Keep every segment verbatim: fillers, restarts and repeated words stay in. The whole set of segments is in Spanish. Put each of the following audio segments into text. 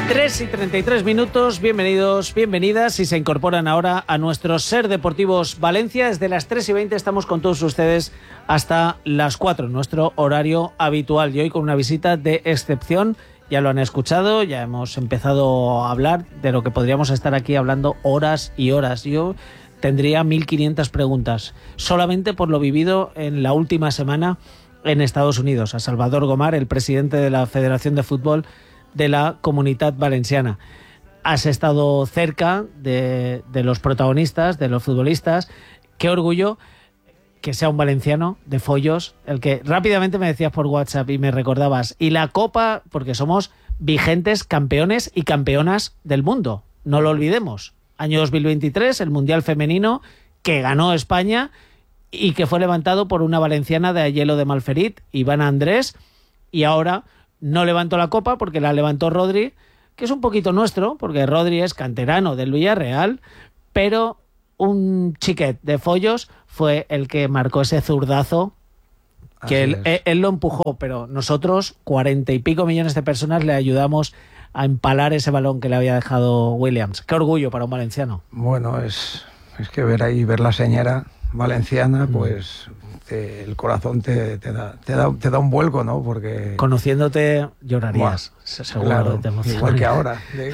tres y treinta y tres minutos, bienvenidos, bienvenidas, si se incorporan ahora a nuestro Ser Deportivos Valencia. Desde las tres y veinte estamos con todos ustedes hasta las cuatro, nuestro horario habitual. Y hoy con una visita de excepción, ya lo han escuchado, ya hemos empezado a hablar de lo que podríamos estar aquí hablando horas y horas. Yo tendría mil quinientas preguntas, solamente por lo vivido en la última semana en Estados Unidos. A Salvador Gomar, el presidente de la Federación de Fútbol de la Comunitat Valenciana. Has estado cerca de, de los protagonistas, de los futbolistas. Qué orgullo que sea un valenciano de Follos, el que rápidamente me decías por WhatsApp y me recordabas. Y la Copa, porque somos vigentes campeones y campeonas del mundo. No lo olvidemos. Año dos mil veintitrés, el Mundial Femenino que ganó España y que fue levantado por una valenciana de Ayelo de Malferit, Ivana Andrés, y ahora no levantó la copa porque la levantó Rodri, que es un poquito nuestro, porque Rodri es canterano del Villarreal, pero un chiquet de Follos fue el que marcó ese zurdazo, que él, él, él lo empujó, pero nosotros, cuarenta y pico millones de personas, le ayudamos a empalar ese balón que le había dejado Williams. Qué orgullo para un valenciano. Bueno, es, es que ver ahí, ver la señora valenciana, pues te, el corazón te, te, da, te, da, te da un vuelco, ¿no? Porque conociéndote llorarías, bueno, seguro. Claro, te emociona. igual que ahora. De,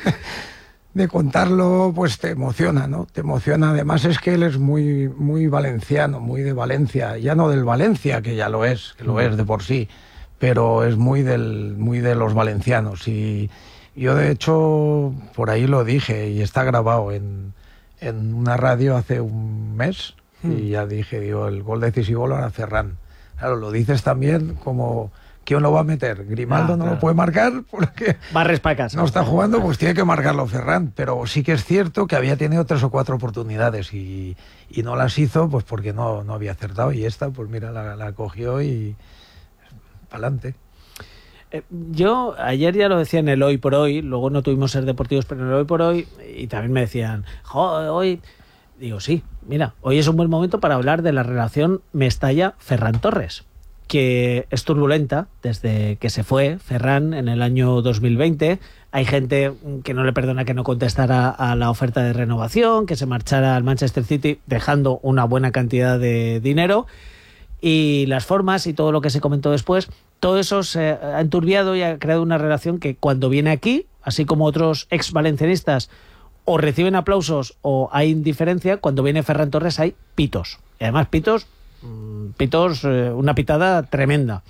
de contarlo, pues te emociona, ¿no? Te emociona. Además es que él es muy, muy valenciano, muy de Valencia. Ya no del Valencia, que ya lo es, que lo es de por sí, pero es muy, del, muy de los valencianos. Y yo, de hecho, por ahí lo dije y está grabado en, en una radio hace un mes. Y ya dije, digo, el gol decisivo lo hará Ferran. Claro, lo dices también como, ¿quién lo va a meter? Grimaldo ah, no claro. lo puede marcar porque Barres para casa. No está jugando, pues tiene que marcarlo Ferran. Pero sí que es cierto que había tenido tres o cuatro oportunidades y, y no las hizo pues porque no, no había acertado. Y esta, pues mira, la, la cogió y pa'lante. Eh, yo ayer ya lo decía en el Hoy por Hoy, luego no tuvimos Ser Deportivos, pero en el Hoy por Hoy, y también me decían, joder, hoy... Digo, sí, mira, hoy es un buen momento para hablar de la relación Mestalla-Ferran Torres, que es turbulenta desde que se fue Ferran en el año dos mil veinte. Hay gente que no le perdona que no contestara a la oferta de renovación, que se marchara al Manchester City dejando una buena cantidad de dinero. Y las formas y todo lo que se comentó después, todo eso se ha enturbiado y ha creado una relación que cuando viene aquí, así como otros ex valencianistas, o reciben aplausos o hay indiferencia, cuando viene Ferran Torres hay pitos. Y además pitos, pitos, una pitada tremenda.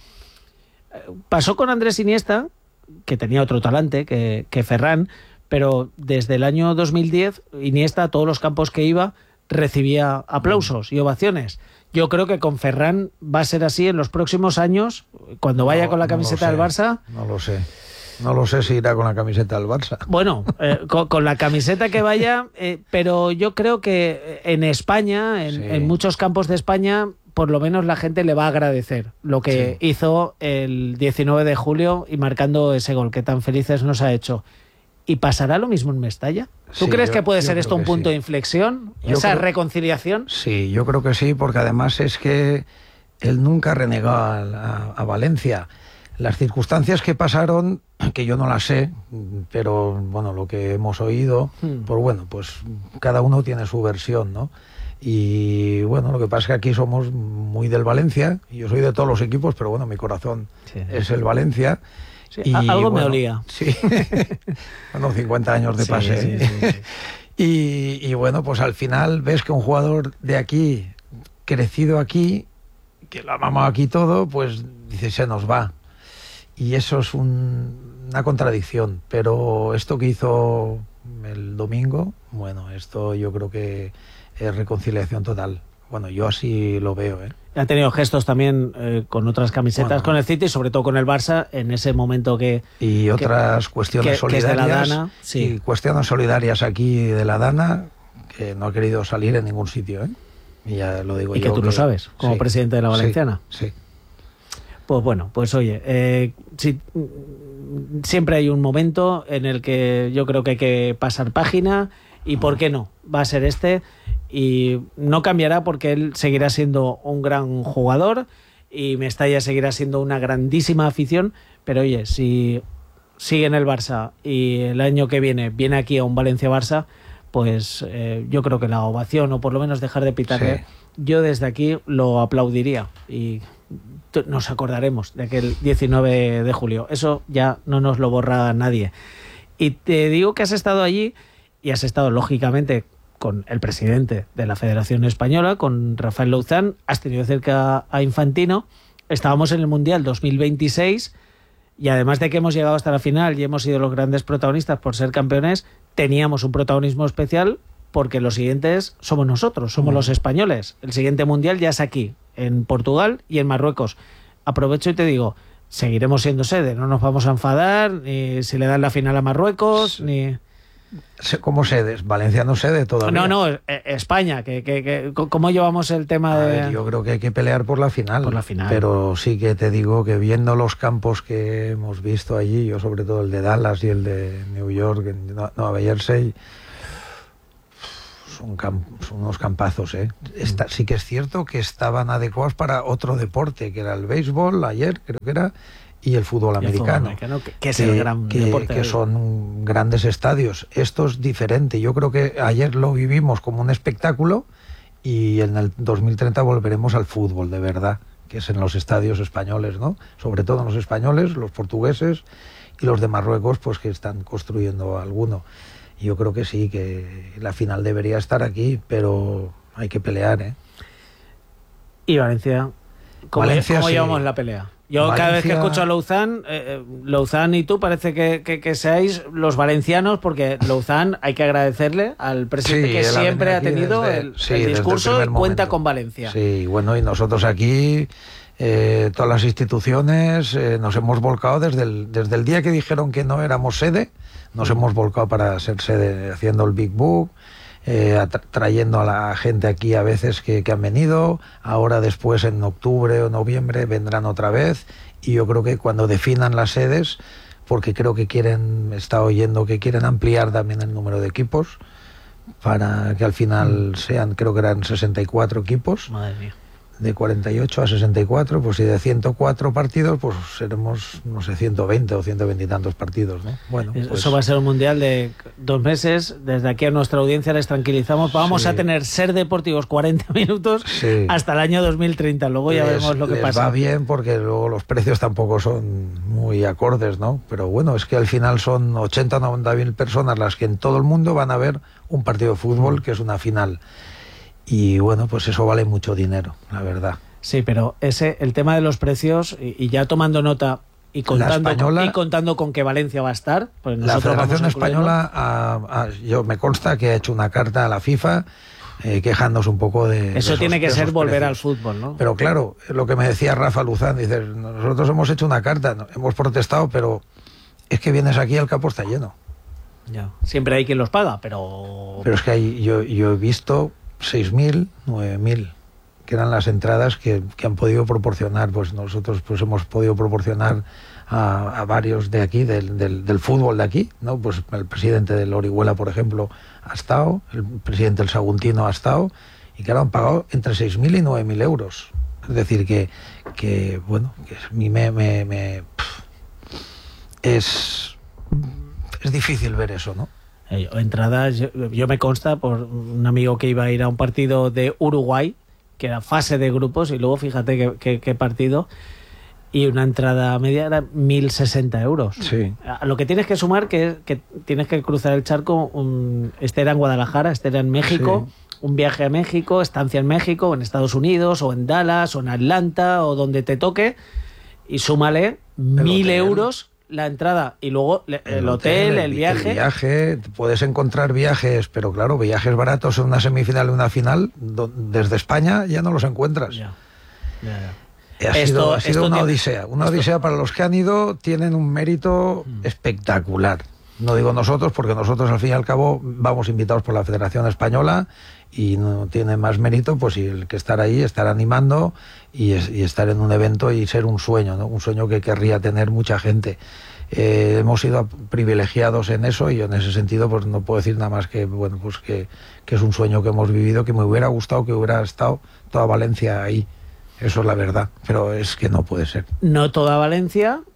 Pasó con Andrés Iniesta, que tenía otro talante que, que Ferran, pero desde el año dos mil diez Iniesta a todos los campos que iba recibía aplausos y ovaciones. Yo creo que con Ferran va a ser así en los próximos años, cuando vaya no, con la camiseta no del Barça. No lo sé. No lo sé si irá con la camiseta del Barça. Bueno, eh, con, con la camiseta que vaya, eh, pero yo creo que en España, en, sí. en muchos campos de España, por lo menos la gente le va a agradecer lo que sí. hizo el diecinueve de julio y marcando ese gol que tan felices nos ha hecho. ¿Y pasará lo mismo en Mestalla? ¿Tú sí, crees yo, que puede ser esto un punto sí. de inflexión? Yo ¿Esa creo, reconciliación? Sí, yo creo que sí, porque además es que él nunca renegó a, a, a Valencia. Las circunstancias que pasaron, que yo no las sé, pero bueno, lo que hemos oído, hmm. pues bueno, pues cada uno tiene su versión, ¿no? Y bueno, lo que pasa es que aquí somos muy del Valencia, y yo soy de todos los equipos, pero bueno, mi corazón sí. es el Valencia. Sí, y, algo bueno, me olía. Sí, bueno, cincuenta años de pase. Sí, sí, sí, sí. y, y bueno, pues al final ves que un jugador de aquí, crecido aquí, que lo amamos aquí todo, pues dice, se nos va. Y eso es un, una contradicción, pero esto que hizo el domingo, bueno, esto yo creo que es reconciliación total. Bueno, yo así lo veo, ¿eh? Ha tenido gestos también eh, con otras camisetas, bueno, con el City, sobre todo con el Barça, en ese momento que... Y otras que, cuestiones que, solidarias. Que es de la Dana, sí. Y cuestiones solidarias aquí de la Dana, que no ha querido salir en ningún sitio, ¿eh? Y ya lo digo y yo. Y que tú que, lo sabes, como sí, presidente de la Valenciana. Sí, sí. Pues bueno, pues oye, eh, si, siempre hay un momento en el que yo creo que hay que pasar página y ¿por qué no? Va a ser este y no cambiará porque él seguirá siendo un gran jugador y Mestalla seguirá siendo una grandísima afición, pero oye, si sigue en el Barça y el año que viene viene aquí a un Valencia-Barça, pues eh, yo creo que la ovación, o por lo menos dejar de pitarle, sí. Yo desde aquí lo aplaudiría y nos acordaremos de aquel diecinueve de julio. Eso ya no nos lo borra nadie. Y te digo que has estado allí y has estado, lógicamente, con el presidente de la Federación Española, con Rafael Louzán, has tenido cerca a Infantino. Estábamos en el Mundial dos mil veintiséis y además de que hemos llegado hasta la final y hemos sido los grandes protagonistas por ser campeones, teníamos un protagonismo especial porque los siguientes somos nosotros, somos mm. los españoles. El siguiente Mundial ya es aquí, en Portugal y en Marruecos. Aprovecho y te digo, seguiremos siendo sede, no nos vamos a enfadar, ni si le dan la final a Marruecos, sí. ni... ¿Cómo sedes? Valencia no sede todavía. No, no, España. Que, que, que, ¿Cómo llevamos el tema de...? A ver, yo creo que hay que pelear por la final. Por la final. Pero sí que te digo que viendo los campos que hemos visto allí, yo sobre todo el de Dallas y el de New York, en Nueva Jersey, son, camp son unos campazos, ¿eh? Está, sí que es cierto que estaban adecuados para otro deporte, que era el béisbol, ayer creo que era, y el fútbol americano, el fútbol americano que, que es que, el gran que, deporte. Que son grandes estadios. Esto es diferente. Yo creo que ayer lo vivimos como un espectáculo y en el dos mil treinta volveremos al fútbol, de verdad, que es en los estadios españoles, ¿no? Sobre todo los españoles, los portugueses y los de Marruecos, pues que están construyendo alguno. Yo creo que sí, que la final debería estar aquí, pero hay que pelear, ¿eh? Y Valencia, ¿cómo, Valencia, ¿cómo sí. llevamos la pelea? Yo Valencia... cada vez que escucho a Louzán, eh, Louzán y tú parece que, que, que seáis los valencianos, porque Louzán hay que agradecerle al presidente sí, que siempre ha tenido desde, el, sí, el discurso el y cuenta con Valencia. Sí, bueno, y nosotros aquí, eh, todas las instituciones, eh, nos hemos volcado desde el, desde el día que dijeron que no éramos sede, nos hemos volcado para ser sede, haciendo el Big Book, eh, tra trayendo a la gente aquí a veces que, que han venido, ahora después en octubre o noviembre vendrán otra vez, y yo creo que cuando definan las sedes, porque creo que quieren, he estado oyendo que quieren ampliar también el número de equipos, para que al final sean, creo que eran sesenta y cuatro equipos. Madre mía. De cuarenta y ocho a sesenta y cuatro, pues si de ciento cuatro partidos, pues seremos, no sé, ciento veinte o ciento veinte y tantos partidos, ¿no? Bueno, pues... Eso va a ser un mundial de dos meses. Desde aquí a nuestra audiencia les tranquilizamos. Vamos sí. a tener Ser Deportivos cuarenta minutos sí. hasta el año dos mil treinta. Luego ya les, vemos lo que les pasa. Va bien porque luego los precios tampoco son muy acordes, ¿no? Pero bueno, es que al final son ochenta o noventa mil personas las que en todo el mundo van a ver un partido de fútbol, que es una final. Y bueno, pues eso vale mucho dinero, la verdad. Sí, pero ese el tema de los precios, y, y ya tomando nota y contando, española, con, y contando con que Valencia va a estar, pues la Federación Española, a, a, yo me consta que ha hecho una carta a la FIFA eh, quejándose un poco de... Eso de esos, tiene que ser volver precios. al fútbol, ¿no? Pero claro, lo que me decía Rafa Louzán, dice, nosotros hemos hecho una carta, ¿no? Hemos protestado, pero es que vienes aquí y el campo está lleno. Ya. Siempre hay quien los paga, pero... Pero es que hay, yo, yo he visto... seis mil, nueve mil, que eran las entradas que, que han podido proporcionar. Pues nosotros pues hemos podido proporcionar a, a varios de aquí, del, del, del fútbol de aquí, ¿no? Pues el presidente del Orihuela, por ejemplo, ha estado, el presidente del Saguntino ha estado, y que ahora han pagado entre seis mil y nueve mil euros. Es decir, que, que bueno, que a mí me, me, me es, es difícil ver eso, ¿no? Entradas, yo, yo me consta por un amigo que iba a ir a un partido de Uruguay, que era fase de grupos, y luego fíjate qué, qué, qué partido, y una entrada media era mil sesenta euros. Sí. A lo que tienes que sumar que, que tienes que cruzar el charco, un, este era en Guadalajara, este era en México, sí. un viaje a México, estancia en México, o en Estados Unidos, o en Dallas, o en Atlanta, o donde te toque, y súmale mil euros la entrada y luego el, el hotel, hotel, el, el viaje. El viaje, puedes encontrar viajes, pero claro, viajes baratos en una semifinal o una final, do, desde España ya no los encuentras. Ya, ya, ya. Ha, esto, sido, ha sido una tiene, odisea. Una esto... odisea para los que han ido, tienen un mérito mm. espectacular. No digo nosotros, porque nosotros al fin y al cabo vamos invitados por la Federación Española y no tiene más mérito pues el que estar ahí, estar animando y, es, y estar en un evento y ser un sueño, ¿no? Un sueño que querría tener mucha gente. Eh, hemos sido privilegiados en eso y yo en ese sentido pues no puedo decir nada más que bueno pues que, que es un sueño que hemos vivido, que me hubiera gustado que hubiera estado toda Valencia ahí. Eso es la verdad, pero es que no puede ser. No toda Valencia,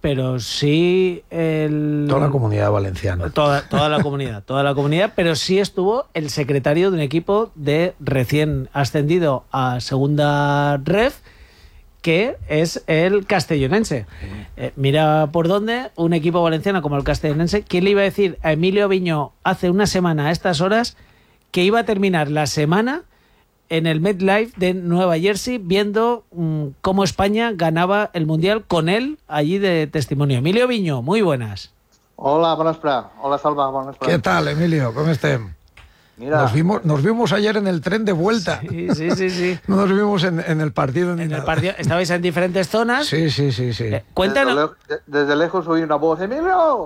pero sí el... Toda la comunidad valenciana. Toda, toda la comunidad, toda la comunidad, pero sí estuvo el secretario de un equipo de recién ascendido a segunda ref, que es el Castellonense. Eh, mira por dónde, un equipo valenciano como el Castellonense. ¿Quién le iba a decir a Emilio Aviñó hace una semana a estas horas que iba a terminar la semana en el MetLife de Nueva Jersey viendo mmm, cómo España ganaba el Mundial con él allí de testimonio? Emilio Aviñó, muy buenas. Hola, buenas tardes. Hola, Salva, buenas tardes. ¿Qué tal, Emilio? ¿Cómo estén? Mira, nos, vimos, nos vimos ayer en el tren de vuelta. Sí, sí, sí. sí. No nos vimos en, en el partido ni en nada. El partido, estabais en diferentes zonas. Sí, sí, sí. sí. Eh, cuéntanos. Desde, le, desde lejos oí una voz, ¡Emilio!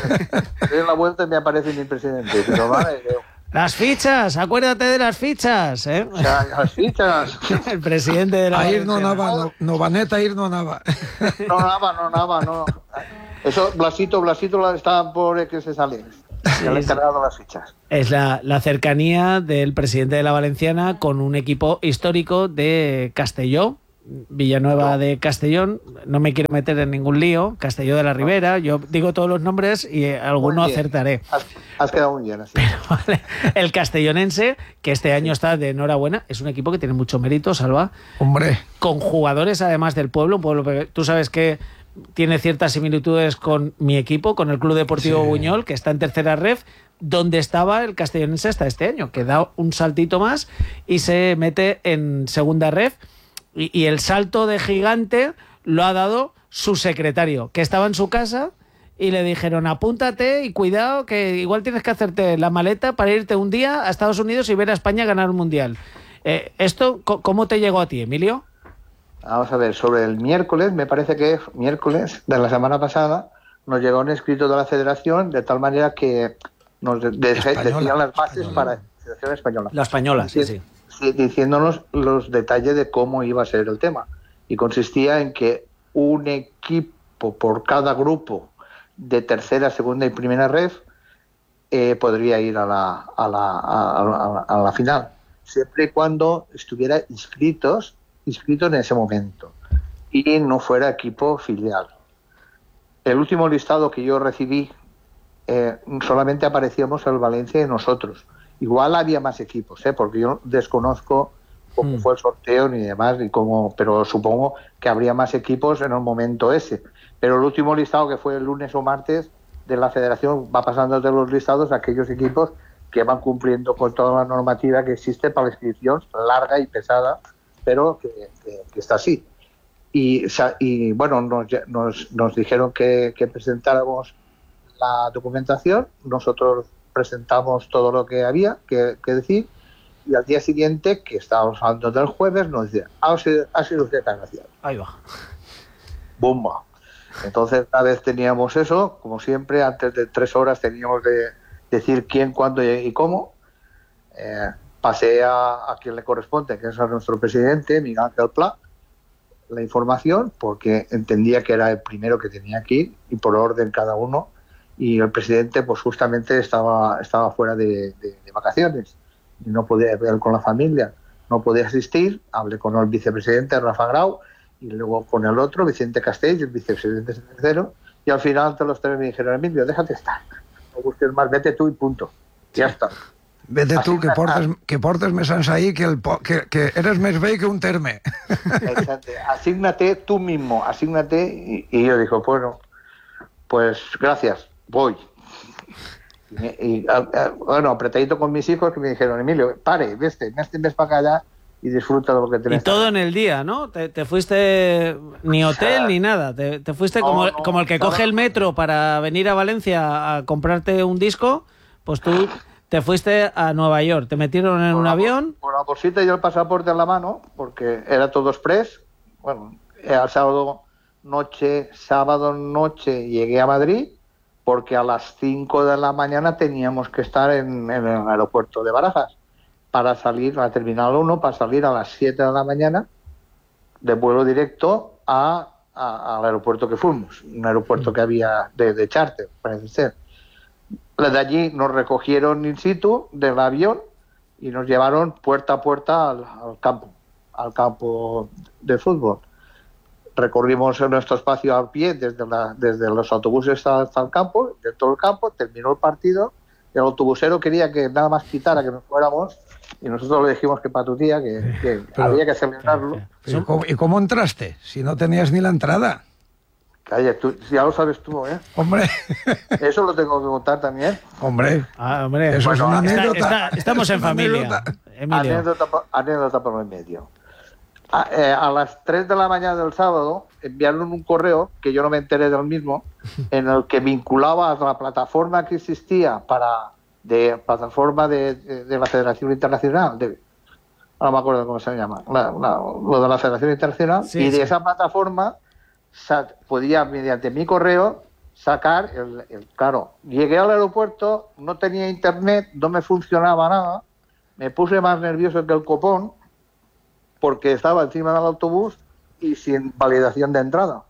Doy la vuelta y me aparece mi presidente. Pero, vale, las fichas, acuérdate de las fichas, ¿eh? O sea, las fichas. El presidente de la... Ahir no anava, no, no vaneta, ahir no anava. No anava, no anava, no. Eso, Blasito, Blasito está por que se sale. Sí, ya le he sí. cargado las fichas. Es la, la cercanía del presidente de la Valenciana con un equipo histórico de Castelló, Villanueva de Castellón. No me quiero meter en ningún lío. Castelló de la Ribera. Yo digo todos los nombres y alguno acertaré. Has, has quedado muy bien así. Pero, vale, el Castellonense, que este año está de enhorabuena, es un equipo que tiene mucho mérito, Salva. Hombre. Con jugadores además del pueblo, un pueblo que tú sabes que tiene ciertas similitudes con mi equipo, con el Club Deportivo Sí. Buñol, que está en tercera ref, donde estaba el Castellonense hasta este año, que da un saltito más y se mete en segunda ref. Y, y el salto de gigante lo ha dado su secretario, que estaba en su casa y le dijeron: apúntate y cuidado, que igual tienes que hacerte la maleta para irte un día a Estados Unidos y ver a España ganar un mundial. Eh, ¿Esto cómo te llegó a ti, Emilio? Vamos a ver, sobre el miércoles, me parece que es miércoles de la semana pasada, nos llegó un escrito de la Federación de tal manera que nos de, de, decían las bases española. Para la Federación Española. La española, sí, sí. sí. Diciéndonos los detalles de cómo iba a ser el tema. Y consistía en que un equipo por cada grupo de tercera, segunda y primera ref eh, podría ir a la, a, la, a, la, a la final, siempre y cuando estuviera inscritos inscrito en ese momento y no fuera equipo filial. El último listado que yo recibí eh, solamente aparecíamos el Valencia y nosotros. Igual había más equipos, ¿eh? Porque yo desconozco cómo mm. fue el sorteo ni demás, ni cómo, pero supongo que habría más equipos en el momento ese. Pero el último listado, que fue el lunes o martes de la Federación, va pasando de los listados a aquellos equipos que van cumpliendo con toda la normativa que existe para la inscripción, larga y pesada, pero que, que, que está así. Y, y bueno, nos, nos, nos dijeron que, que presentáramos la documentación, nosotros presentamos todo lo que había que, que decir, y al día siguiente, que estábamos hablando del jueves, nos decían: ha sido, ha sido usted tan graciado. Ahí va. ¡Bumba! Entonces, una vez teníamos eso, como siempre, antes de tres horas teníamos de decir quién, cuándo y cómo. Eh, pasé a, a quien le corresponde, que es a nuestro presidente, Miguel Ángel Pla, la información, porque entendía que era el primero que tenía que ir, y por orden cada uno, y el presidente pues justamente estaba, estaba fuera de, de, de vacaciones, y no podía ver con la familia, no podía asistir. Hablé con el vicepresidente, Rafa Grau, y luego con el otro, Vicente Castell, el vicepresidente tercero, y al final entre los tres me dijeron: Emilio, déjate estar, no busques más, vete tú y punto. Ya está. Vete tú, que portes, que portes més anys ahí, que, el, que, que eres més vell que un terme. Exacto. Asígnate tú mismo, asígnate. Y, y yo digo: bueno, pues gracias, voy. Y, y a, a, bueno, apretadito con mis hijos, que me dijeron: Emilio, pare, veste, veste, ves para allá y disfruta de lo que tenés. Y todo en el día, ¿no? Te, te fuiste ni hotel, o sea, ni nada. Te, te fuiste no, como, no, como el que coge el metro para venir a Valencia a comprarte un disco, pues tú... Te fuiste a Nueva York, te metieron en por un la, avión. Por la bolsita y el pasaporte en la mano, porque era todo express. Bueno, al sábado noche, sábado noche llegué a Madrid, porque a las cinco de la mañana teníamos que estar en, en el aeropuerto de Barajas para salir a la Terminal uno, para salir a las siete de la mañana de vuelo directo a, a, al aeropuerto que fuimos, un aeropuerto que había de, de charter, parece ser. De allí nos recogieron in situ del avión y nos llevaron puerta a puerta al, al campo, al campo de fútbol. recorrimos nuestro espacio a pie desde, la, desde los autobuses hasta, hasta el campo, dentro del campo, terminó el partido, el autobusero quería que nada más quitara que nos fuéramos, y nosotros le dijimos que para tu tía, que, que Pero, había que celebrarlo. ¿Y cómo, ¿Y cómo entraste? Si no tenías ni la entrada. Calla, tú, ya lo sabes tú, ¿eh? Hombre. Eso lo tengo que contar también. Hombre. Ah, hombre. Eso bueno, es una está, anécdota. está, estamos en familia. Emilio. Anécdota, anécdota por el medio. A, eh, a las tres de la mañana del sábado enviaron un correo, que yo no me enteré del mismo, en el que vinculaba a la plataforma que existía para de plataforma de, de, de la Federación Internacional, de, no me acuerdo cómo se llama, la, la, lo de la Federación Internacional, sí, y de sí. esa plataforma sa, podía, mediante mi correo, sacar, el, el, claro, llegué al aeropuerto, no tenía internet, no me funcionaba nada, me puse más nervioso que el copón, porque estaba encima del autobús y sin validación de entrada.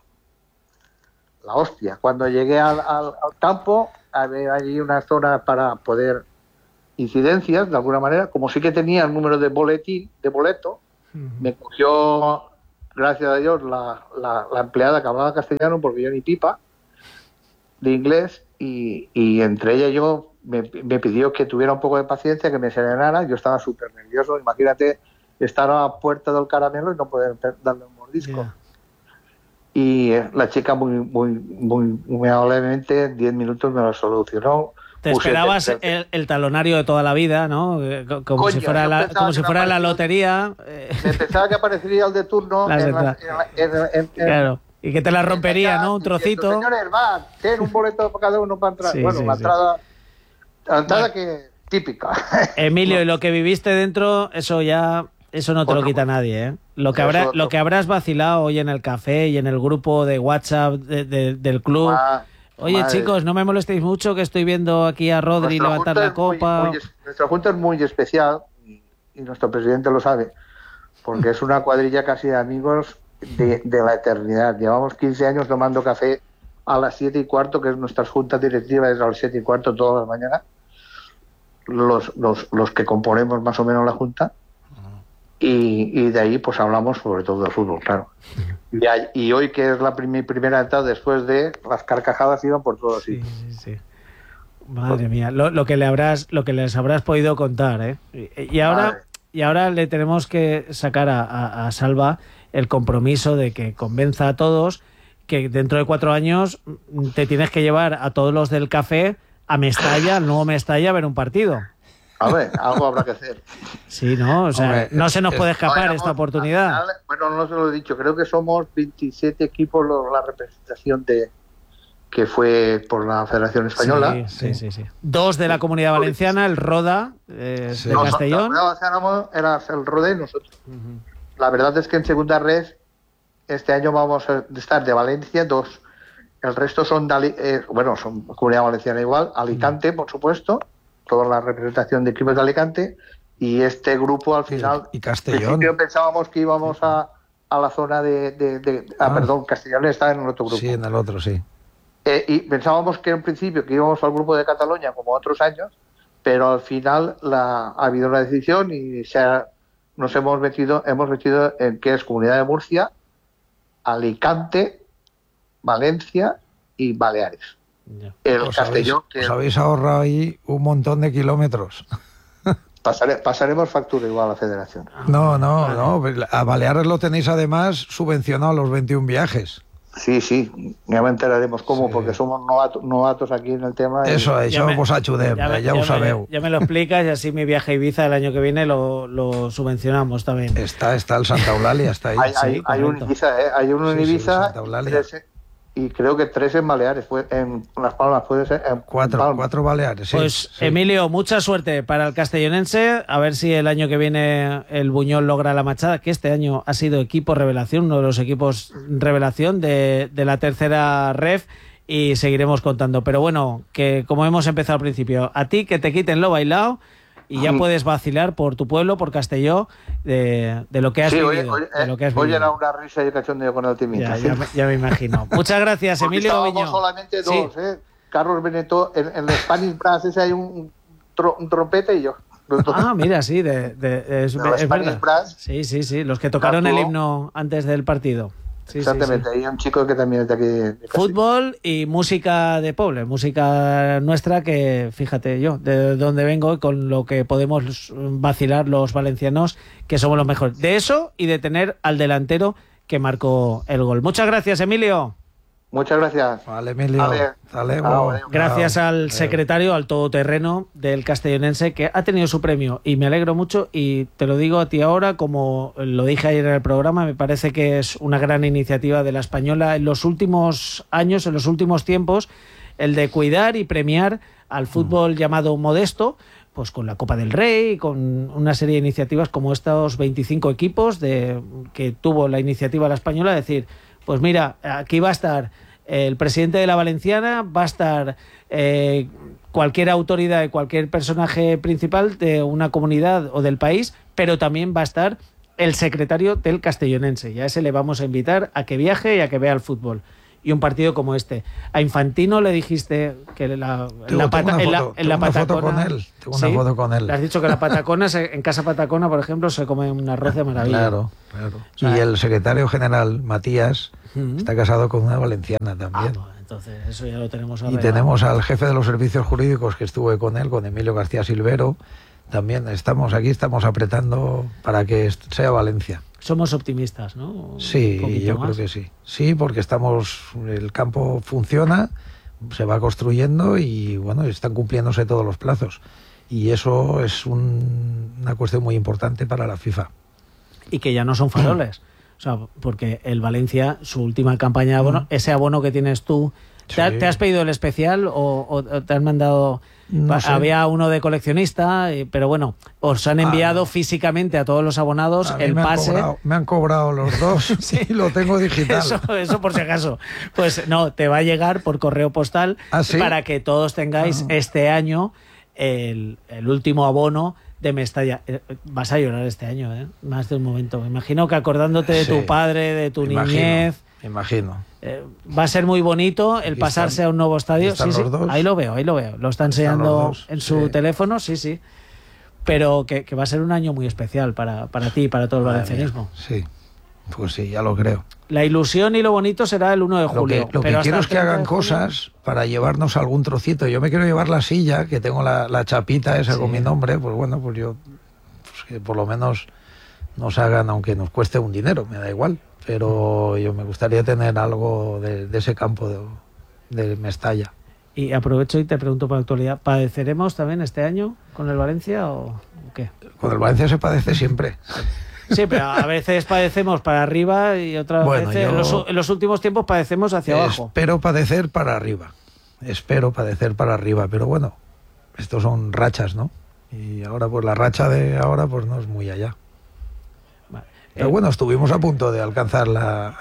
La hostia. Cuando llegué al, al, al campo, había allí una zona para poder incidencias, de alguna manera, como sí que tenía el número de boletín, de boleto, uh-huh. me cogió, gracias a Dios, la, la, la empleada que hablaba castellano, porque yo ni pipa, de inglés, y, y entre ella y yo me, me pidió que tuviera un poco de paciencia, que me serenara. Yo estaba súper nervioso, imagínate estar a la puerta del caramelo y no poder darle un mordisco. Yeah. Y eh, la chica muy muy muy muy amablemente, diez minutos me lo solucionó. Te esperabas el, el, el talonario de toda la vida, ¿no? Como Coño, si fuera la, como si fuera la lotería. Me pensaba que aparecería el de turno en la, en la, en, en, claro. Y que te la rompería, ¿no? Un trocito. Señores, va, ten un boleto para cada uno para entrar. Sí, bueno, sí, la entrada, sí. la entrada bueno. que típica. Emilio, no. Y lo que viviste dentro, eso ya... Eso no te lo quita nadie, ¿eh? Lo que, habrá, lo que habrás vacilado hoy en el café y en el grupo de WhatsApp de, de, del club. Ah, Oye, madre. Chicos, no me molestéis mucho que estoy viendo aquí a Rodri nuestra levantar la copa. Muy, muy, nuestra junta es muy especial y, y nuestro presidente lo sabe, porque es una cuadrilla casi de amigos de, de la eternidad. Llevamos quince años tomando café a las siete y cuarto, que es nuestra junta directiva, es a las siete y cuarto todas las mañanas. Los, los, los que componemos más o menos la junta. Y, y de ahí pues hablamos sobre todo de fútbol, claro. Y, y hoy, que es la prim primera etapa, después de las carcajadas, iban por todos sí, sí, sí. Madre mía, lo, lo que le habrás, lo que les habrás podido contar, ¿eh? Y, y ahora, Madre. y ahora le tenemos que sacar a, a, a Salva el compromiso de que convenza a todos que dentro de cuatro años te tienes que llevar a todos los del café a Mestalla, al nuevo Mestalla, a ver un partido. A ver, algo habrá que hacer. Sí, ¿no? O sea, Hombre, no se nos puede escapar no, esta oportunidad. Final, bueno, no se lo he dicho, creo que somos veintisiete equipos la representación de que fue por la Federación Española. Sí, sí, sí. sí. Dos de la Comunidad Valenciana, el Roda eh, sí. de no, Castellón. La Comunidad Valenciana era el Roda y nosotros. Uh-huh. La verdad es que en segunda red este año vamos a estar de Valencia dos. El resto son, de, eh, bueno, son Comunidad Valenciana igual, Alicante, uh-huh. por supuesto, toda la representación de equipos de Alicante, y este grupo al final, y Castellón. Al pensábamos que íbamos a, a la zona de, de, de ah, ah, perdón, Castellón está en el otro grupo. Sí, en el otro, sí. Eh, y pensábamos que en principio que íbamos al grupo de Cataluña como otros años, pero al final la, ha habido una decisión y se ha, nos hemos metido, hemos metido en que es Comunidad de Murcia, Alicante, Valencia y Baleares. Ya. El os Castellón habéis, que os habéis ahorrado ahí un montón de kilómetros. Pasare, pasaremos factura igual a la Federación. No, no, vale. no. A Baleares lo tenéis además subvencionado los veintiún viajes. Sí, sí, ya me enteraremos cómo, sí. porque somos novatos, novatos aquí en el tema. Eso, y... això vos ayudem, ya, ya, ya ho sabeu. Ya me lo explicas y así mi viaje a Ibiza el año que viene lo, lo subvencionamos también. Está, está el Santa Eulalia, está ahí. Hay, hay, sí, hay un Ibiza, ¿eh? Hay uno en sí, Ibiza. Sí, y creo que tres en Baleares, en Las Palmas puede ser. En cuatro, Palmas. cuatro Baleares, sí. Pues sí. Emilio, mucha suerte para el castellonense, a ver si el año que viene el Buñol logra la machada, que este año ha sido equipo revelación, uno de los equipos revelación de, de la tercera ref, y seguiremos contando. Pero bueno, que como hemos empezado al principio, a ti que te quiten lo bailado y ya puedes vacilar por tu pueblo, por Castelló, de, de lo que has sí, vivido. Oye, de lo que has oye era una risa y cachondeo con el timito. Ya, ¿sí? ya, me, ya me imagino. Muchas gracias, Porque Emilio Viñó. solamente dos, sí. ¿eh? Carlos Benetó, en, en el Spanish Brass ese hay un, tro, un trompete y yo. Ah, mira, sí, de, de, de, es, de es verdad. Brass, sí, sí, sí, los que tocaron el himno antes del partido. Sí, exactamente, sí, sí. hay un chico que también es de aquí. De Fútbol y música de pueblo, música nuestra que, fíjate yo, de donde vengo, con lo que podemos vacilar los valencianos, que somos los mejores. De eso y de tener al delantero que marcó el gol. Muchas gracias, Emilio. Muchas gracias. Vale, Emilio. Hasta luego. Gracias al secretario, al todoterreno del Castellonense, que ha tenido su premio y me alegro mucho, y te lo digo a ti ahora, como lo dije ayer en el programa, me parece que es una gran iniciativa de la Española en los últimos años, en los últimos tiempos, el de cuidar y premiar al fútbol mm. llamado modesto, pues con la Copa del Rey, con una serie de iniciativas como estos veinticinco equipos de, que tuvo la iniciativa la Española, de decir, pues mira, aquí va a estar el presidente de la Valenciana, va a estar eh, cualquier autoridad, cualquier personaje principal de una comunidad o del país, pero también va a estar el secretario del Castellonense. Y a ese le vamos a invitar a que viaje y a que vea el fútbol. Y un partido como este. A Infantino le dijiste que la, tengo, la pata, tengo una en la, foto, en la tengo una Patacona, foto con él. Tengo una ¿sí? foto con él. Le has dicho que la Patacona, se, en Casa Patacona, por ejemplo, se come un arroz de maravilla. Claro, claro. O sea, y el secretario general, Matías, uh-huh. está casado con una valenciana también. Ah, pues, entonces eso ya lo tenemos arreglado. Y tenemos al jefe de los servicios jurídicos que estuve con él, con Emilio García Silvero. También estamos aquí, estamos apretando para que sea Valencia. Somos optimistas, ¿no? Sí, yo más. creo que sí. Sí, porque estamos, el campo funciona, se va construyendo y bueno, están cumpliéndose todos los plazos. Y eso es un, una cuestión muy importante para la FIFA. Y que ya no son faroles. O sea, porque el Valencia, su última campaña de abono, ese abono que tienes tú, ¿te, sí. ¿te has pedido el especial o, o te han mandado...? No sé. Había uno de coleccionista, pero bueno, os han enviado ah, no. físicamente a todos los abonados a el me pase. Han cobrado, me han cobrado los dos sí, y lo tengo digital. Eso, eso por si acaso. Pues no, te va a llegar por correo postal ¿Ah, sí? para que todos tengáis ah. este año el, el último abono de Mestalla. Vas a llorar este año, ¿eh? Más de un momento. Me imagino que acordándote de sí, tu padre, de tu imagino, niñez. Imagino. Eh, va a ser muy bonito el pasarse están, a un nuevo estadio. Sí, sí, ahí lo veo, ahí lo veo. Lo está enseñando en su sí. teléfono, sí, sí. Pero que, que va a ser un año muy especial para, para ti y para todo el Madre valencianismo. Mía. Sí, pues sí, ya lo creo. La ilusión y lo bonito será el uno de julio. Lo que, lo pero que quiero es que hagan cosas para llevarnos algún trocito. Yo me quiero llevar la silla, que tengo la, la chapita esa sí. con mi nombre, pues bueno, pues yo, pues que por lo menos nos hagan, aunque nos cueste un dinero, me da igual. Pero yo me gustaría tener algo de, de ese campo de, de Mestalla. Y aprovecho y te pregunto por actualidad, ¿padeceremos también este año con el Valencia o qué? Con el Valencia se padece siempre. Sí, pero a veces padecemos para arriba y otras bueno, veces, en los, en los últimos tiempos padecemos hacia abajo. Espero padecer para arriba, espero padecer para arriba, pero bueno, estos son rachas, ¿no? Y ahora pues la racha de ahora pues no es muy allá. Pero bueno, estuvimos a punto de alcanzar la,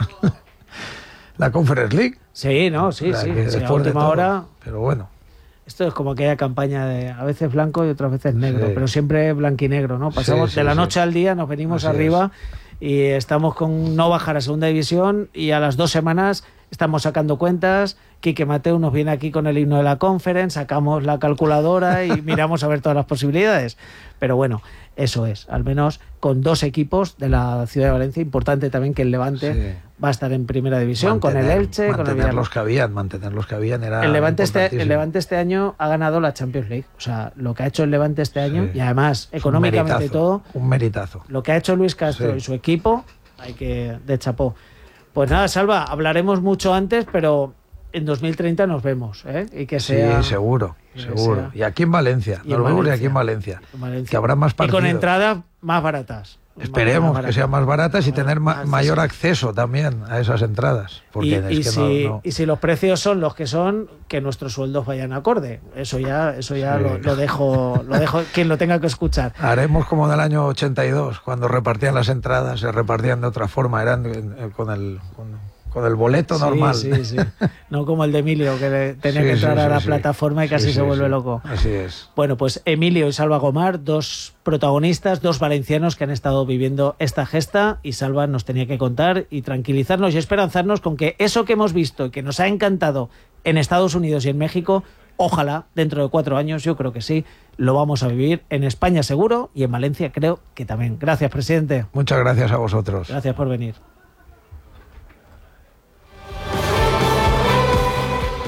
la Conference League. Sí, no, sí, sí. sí a última todo, hora. Pero bueno. Esto es como aquella campaña de a veces blanco y otras veces negro, sí. pero siempre blanquinegro, ¿no? Pasamos sí, sí, de la noche sí. al día, nos venimos Así arriba es. y estamos con no bajar a segunda división y a las dos semanas estamos sacando cuentas. Quique Mateu nos viene aquí con el himno de la Conference, sacamos la calculadora y miramos a ver todas las posibilidades. Pero bueno, eso es, al menos con dos equipos de la ciudad de Valencia. Importante también que el Levante sí. va a estar en primera división mantener, con el Elche, con el Villarreal. Los que habían, mantener los que habían era el Levante, este, el Levante este año ha ganado la Champions League. O sea, lo que ha hecho el Levante este año, sí. y además económicamente un todo, un meritazo. Lo que ha hecho Luis Castro sí. y su equipo, hay que de chapó. Pues nada, Salva, hablaremos mucho antes, pero en dos mil treinta nos vemos, ¿eh? Y que sea, sí, seguro, seguro. Sea. Y aquí en Valencia, nos vemos aquí en Valencia, en Valencia. Que habrá más partidos. Y con entradas más baratas. Esperemos más baratas. que sean más baratas y tener ma mayor acceso también a esas entradas. Porque y, es y, que si, no, no. y si los precios son los que son, que nuestros sueldos vayan acorde. Eso ya, eso ya sí. lo, lo dejo, lo dejo quien lo tenga que escuchar. Haremos como en el año ochenta y dos, cuando repartían las entradas, se repartían de otra forma, eran con el... Con, Con el boleto sí, normal. Sí, sí. No como el de Emilio, que le tenía sí, que entrar sí, a la sí, plataforma y casi sí, se vuelve sí. loco. Así es. Bueno, pues Emilio y Salva Gomar, dos protagonistas, dos valencianos que han estado viviendo esta gesta, y Salva nos tenía que contar y tranquilizarnos y esperanzarnos con que eso que hemos visto y que nos ha encantado en Estados Unidos y en México, ojalá dentro de cuatro años, yo creo que sí, lo vamos a vivir en España seguro y en Valencia creo que también. Gracias, presidente. Muchas gracias a vosotros. Gracias por venir.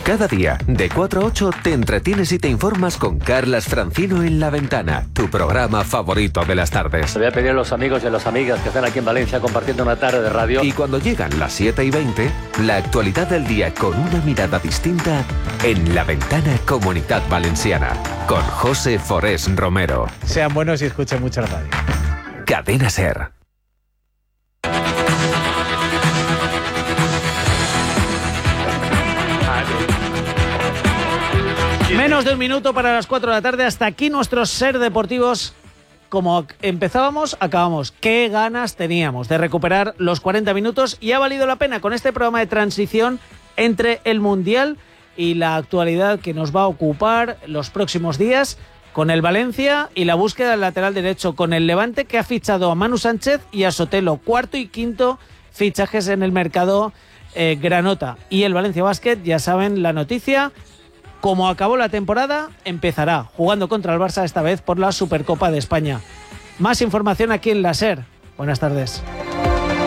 Cada día, de cuatro a ocho, te entretienes y te informas con Carlas Francino en La Ventana, tu programa favorito de las tardes. Le voy a pedir a los amigos y a las amigas que están aquí en Valencia compartiendo una tarde de radio. Y cuando llegan las siete y veinte, la actualidad del día con una mirada distinta en La Ventana Comunidad Valenciana, con José Forés Romero. Sean buenos y escuchen mucho la radio. Cadena SER. Menos de un minuto para las cuatro de la tarde. Hasta aquí nuestros SER Deportivos. Como empezábamos, acabamos. Qué ganas teníamos de recuperar los cuarenta minutos y ha valido la pena con este programa de transición entre el Mundial y la actualidad que nos va a ocupar los próximos días con el Valencia y la búsqueda del lateral derecho con el Levante, que ha fichado a Manu Sánchez y a Sotelo. Cuarto y quinto fichajes en el mercado eh, granota. Y el Valencia Basket, ya saben la noticia. Como acabó la temporada, empezará jugando contra el Barça, esta vez por la Supercopa de España. Más información aquí en la SER. Buenas tardes.